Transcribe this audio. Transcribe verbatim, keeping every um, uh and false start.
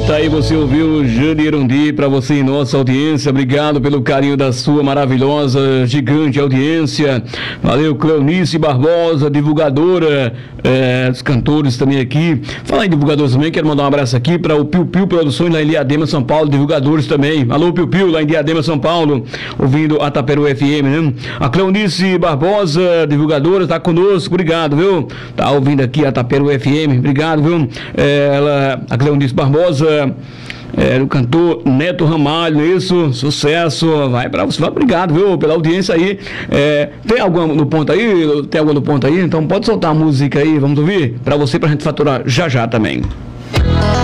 Tá aí, você ouviu Jane Irundi, para você em nossa audiência. Obrigado pelo carinho da sua maravilhosa, gigante audiência. Valeu, Cleonice Barbosa, divulgadora, é, os cantores também aqui. Falar em divulgadores também, quero mandar um abraço aqui para o Piu Piu Produções lá em Diadema, São Paulo, divulgadores também. Alô, Piu Piu, lá em Diadema, São Paulo, ouvindo a Taperu F M, né? A Cleonice Barbosa, divulgadora, tá conosco, obrigado, viu? Tá ouvindo aqui a Taperu F M, obrigado, viu? É, ela, a Cleonice Barbosa, é, o cantor Neto Ramalho, isso, sucesso, vai pra você, obrigado, viu, pela audiência aí. É, tem alguma no ponto aí? Tem alguma no ponto aí? Então pode soltar a música aí, vamos ouvir? Pra você, pra gente faturar já já também.